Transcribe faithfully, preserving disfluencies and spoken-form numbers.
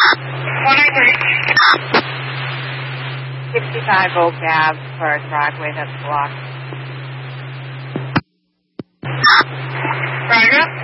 one eight three. sixty-five Oak Ave for a driveway that's blocked. Roger.